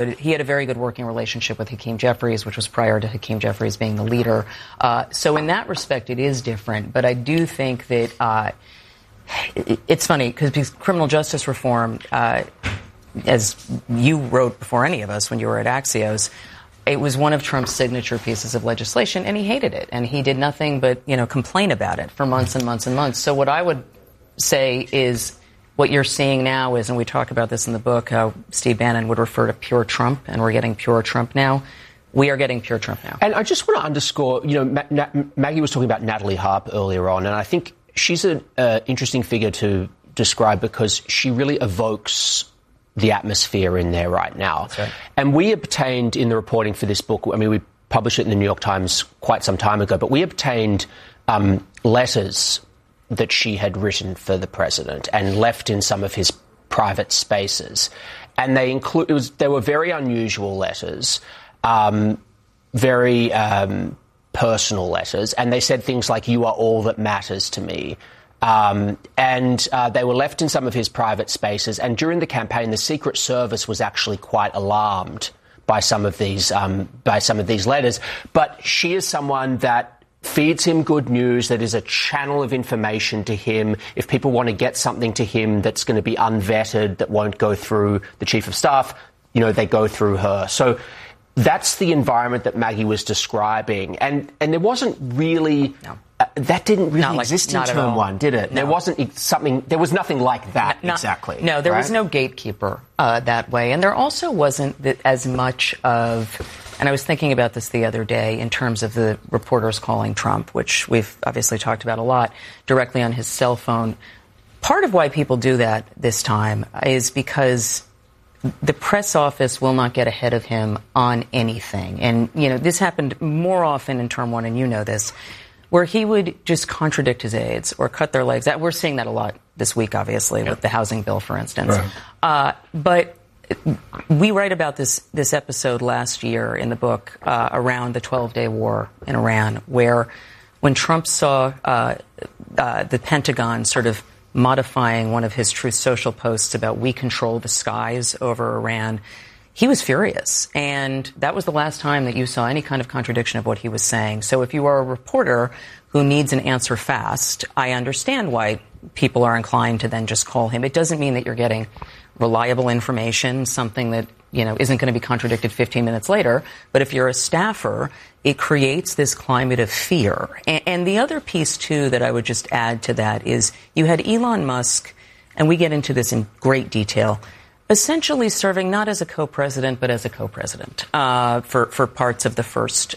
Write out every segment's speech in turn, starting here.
He had a very good working relationship with Hakeem Jeffries, which was prior to Hakeem Jeffries being the leader. So in that respect, it is different. But I do think that it's funny because criminal justice reform, as you wrote before any of us when you were at Axios, it was one of Trump's signature pieces of legislation, and he hated it. And he did nothing but, complain about it for months and months and months. So what I would say is what you're seeing now is, and we talk about this in the book, how Steve Bannon would refer to pure Trump, and we're getting pure Trump now. We are getting pure Trump now. And I just want to underscore, Maggie was talking about Natalie Harp earlier on, and I think she's an interesting figure to describe because she really evokes the atmosphere in there right now. That's right. And we obtained in the reporting for this book, we published it in the New York Times quite some time ago, but we obtained letters that she had written for the president and left in some of his private spaces. And they were very unusual letters, very personal letters. And they said things like, "You are all that matters to me." And they were left in some of his private spaces. And during the campaign, the Secret Service was actually quite alarmed by some of these letters. But she is someone that feeds him good news, that is a channel of information to him. If people want to get something to him that's going to be unvetted, that won't go through the chief of staff, they go through her. So that's the environment that Maggie was describing. And there wasn't really... No. That didn't really exist in Term 1, did it? No. There was nothing like that exactly. No, there was no gatekeeper that way. And there also wasn't as much of... And I was thinking about this the other day in terms of the reporters calling Trump, which we've obviously talked about a lot, directly on his cell phone. Part of why people do that this time is because the press office will not get ahead of him on anything. And, this happened more often in Term 1, and you know this, where he would just contradict his aides or cut their legs. We're seeing that a lot this week, obviously, with the housing bill, for instance. Right. But we write about this episode last year in the book around the 12-day war in Iran, where when Trump saw the Pentagon sort of modifying one of his Truth Social posts about "we control the skies" over Iran, he was furious. And that was the last time that you saw any kind of contradiction of what he was saying. So if you are a reporter who needs an answer fast, I understand why people are inclined to then just call him. It doesn't mean that you're getting reliable information, something that, isn't going to be contradicted 15 minutes later. But if you're a staffer, it creates this climate of fear. And the other piece, too, that I would just add to that is you had Elon Musk, and we get into this in great detail, essentially serving not as a co-president, but as a co-president for parts of the first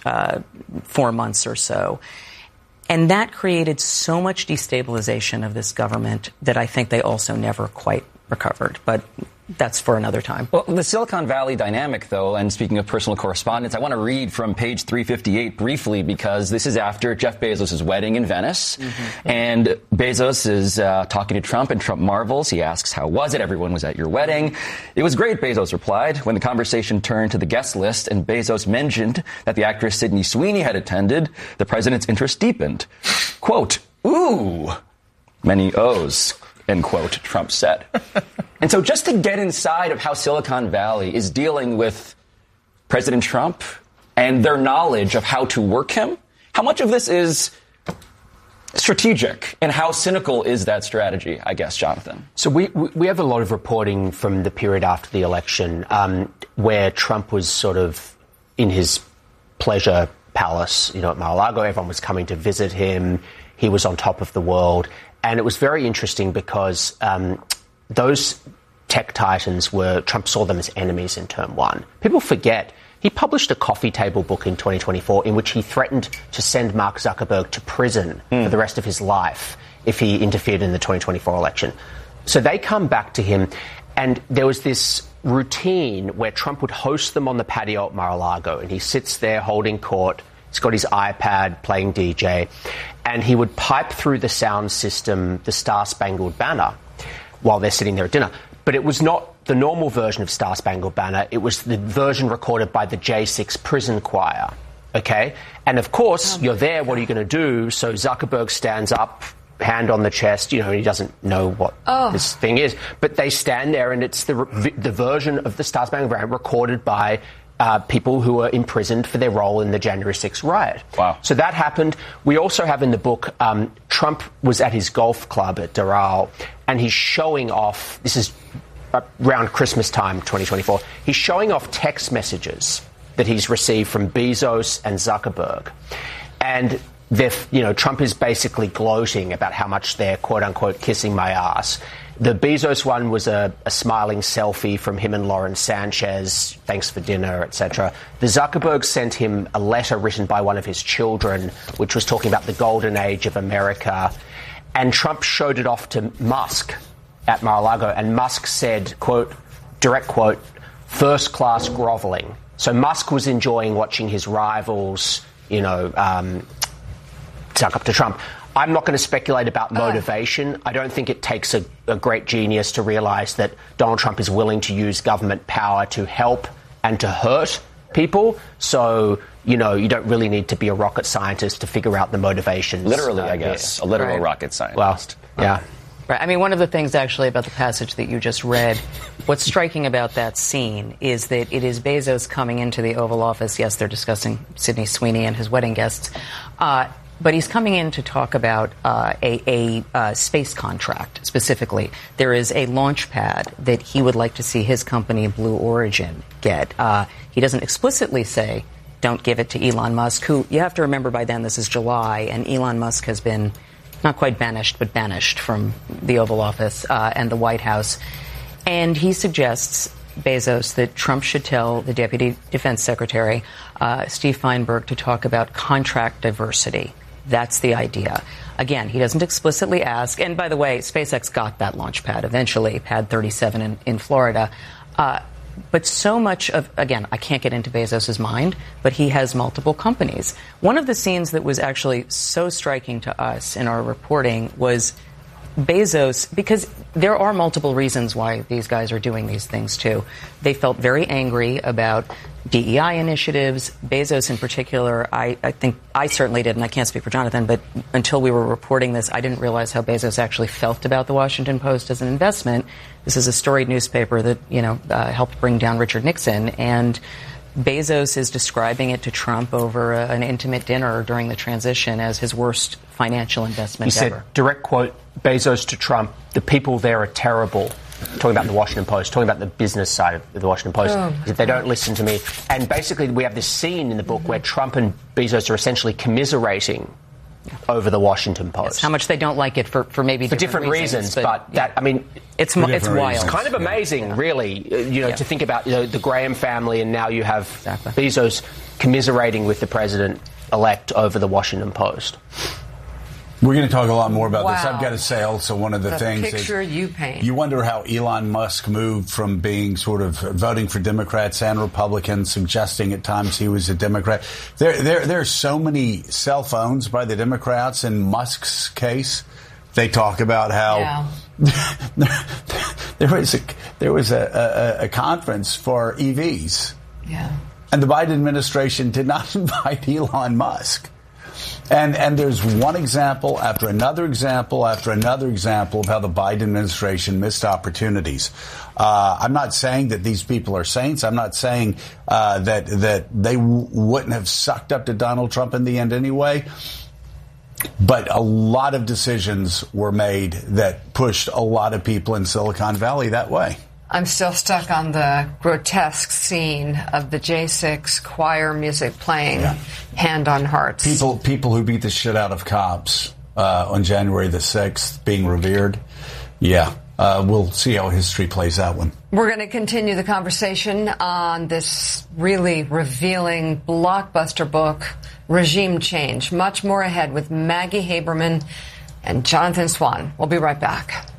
4 months or so. And that created so much destabilization of this government that I think they also never quite recovered. But that's for another time. Well, the Silicon Valley dynamic, though, and speaking of personal correspondence, I want to read from page 358 briefly because this is after Jeff Bezos' wedding in Venice. Mm-hmm. And Bezos is talking to Trump, and Trump marvels. He asks, "How was it? Everyone was at your wedding." "It was great," Bezos replied. When the conversation turned to the guest list and Bezos mentioned that the actress Sydney Sweeney had attended, the president's interest deepened. Quote, "Ooh, many O's," end quote, Trump said. And so just to get inside of how Silicon Valley is dealing with President Trump and their knowledge of how to work him, how much of this is strategic and how cynical is that strategy, I guess, Jonathan? So we have a lot of reporting from the period after the election where Trump was sort of in his pleasure palace, at Mar-a-Lago. Everyone was coming to visit him. He was on top of the world. And it was very interesting because those tech titans Trump saw them as enemies in Term 1. People forget he published a coffee table book in 2024 in which he threatened to send Mark Zuckerberg to prison for the rest of his life if he interfered in the 2024 election. So they come back to him, and there was this routine where Trump would host them on the patio at Mar-a-Lago, and he sits there holding court. He's got his iPad playing DJ, and he would pipe through the sound system the Star Spangled Banner while they're sitting there at dinner. But it was not the normal version of Star Spangled Banner. It was the version recorded by the J6 prison choir, okay? And, of course, you're there. What are you going to do? So Zuckerberg stands up hand on the chest, he doesn't know what this thing is. But they stand there, and it's the version of the Stars-Spangled Banner recorded by people who were imprisoned for their role in the January 6th riot. Wow. So that happened. We also have in the book, Trump was at his golf club at Doral, and he's showing off, this is around Christmas time, 2024, he's showing off text messages that he's received from Bezos and Zuckerberg. And Trump is basically gloating about how much they're, quote-unquote, kissing my ass. The Bezos one was a smiling selfie from him and Lauren Sanchez, thanks for dinner, etc. The Zuckerberg sent him a letter written by one of his children, which was talking about the golden age of America. And Trump showed it off to Musk at Mar-a-Lago, and Musk said, quote, direct quote, first-class groveling. So Musk was enjoying watching his rivals, suck up to Trump. I'm not going to speculate about motivation. I don't think it takes a great genius to realize that Donald Trump is willing to use government power to help and to hurt people. So, you don't really need to be a rocket scientist to figure out the motivations. Literally, I guess. A literal rocket scientist. Well, yeah. Right. I mean, one of the things actually about the passage that you just read, what's striking about that scene is that it is Bezos coming into the Oval Office. Yes, they're discussing Sydney Sweeney and his wedding guests. But he's coming in to talk about a space contract specifically. There is a launch pad that he would like to see his company, Blue Origin, get. He doesn't explicitly say, don't give it to Elon Musk, who, you have to remember by then, this is July, and Elon Musk has been not quite banished, but banished from the Oval Office and the White House. And he suggests, Bezos, that Trump should tell the Deputy Defense Secretary, Steve Feinberg, to talk about contract diversity. That's the idea. Again, he doesn't explicitly ask. And by the way, SpaceX got that launch pad eventually, Pad 37 in Florida. But so much of, again, I can't get into Bezos' mind, but he has multiple companies. One of the scenes that was actually so striking to us in our reporting was Bezos, because there are multiple reasons why these guys are doing these things too. They felt very angry about DEI initiatives. Bezos in particular, I think I certainly did, and I can't speak for Jonathan, but until we were reporting this, I didn't realize how Bezos actually felt about the Washington Post as an investment. This is a storied newspaper that, helped bring down Richard Nixon, and Bezos is describing it to Trump over an intimate dinner during the transition as his worst financial investment ever. He said, direct quote, Bezos to Trump, the people there are terrible. Talking about the Washington Post, talking about the business side of the Washington Post. If they don't listen to me. And basically we have this scene in the book where Trump and Bezos are essentially commiserating over the Washington Post. Yes, how much they don't like it for maybe different reasons. But that, I mean, it's wild. It's kind of amazing, really, to think about the Graham family, and now you have Bezos commiserating with the president-elect over the Washington Post. We're going to talk a lot more about this. I've got to say also one of the things picture you paint. You wonder how Elon Musk moved from being sort of voting for Democrats and Republicans, suggesting at times he was a Democrat. There are so many cell phones by the Democrats in Musk's case. They talk about how there was a conference for EVs. Yeah. And the Biden administration did not invite Elon Musk. And there's one example after another example after another example of how the Biden administration missed opportunities. I'm not saying that these people are saints. I'm not saying that they wouldn't have sucked up to Donald Trump in the end anyway. But a lot of decisions were made that pushed a lot of people in Silicon Valley that way. I'm still stuck on the grotesque scene of the J6 choir music playing Hand on Hearts. People who beat the shit out of cops on January the 6th being revered. Yeah. We'll see how history plays that one. We're going to continue the conversation on this really revealing blockbuster book, Regime Change. Much more ahead with Maggie Haberman and Jonathan Swan. We'll be right back.